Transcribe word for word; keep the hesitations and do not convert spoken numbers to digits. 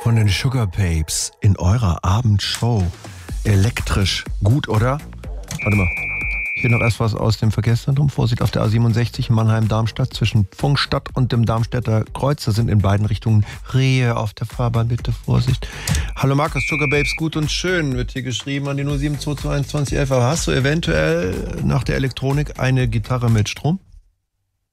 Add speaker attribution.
Speaker 1: von den Sugar Babes in eurer Abendshow. Elektrisch. Gut, oder? Warte mal. Hier noch erst was aus dem Verkehrszentrum. Vorsicht auf der A siebenundsechzig in Mannheim-Darmstadt zwischen Pfungstadt und dem Darmstädter Kreuz. Da sind in beiden Richtungen Rehe auf der Fahrbahn. Bitte Vorsicht. Hallo Markus, Sugar Babes, gut und schön. Wird hier geschrieben an die null sieben zwei zwei eins zwei eins elf. Aber hast du eventuell nach der Elektronik eine Gitarre mit Strom?